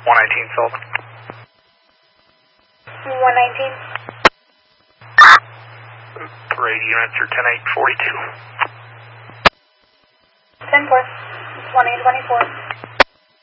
119 Sullivan. 119. Parade units are 10-8-42. 10-4. It's 1-8-24.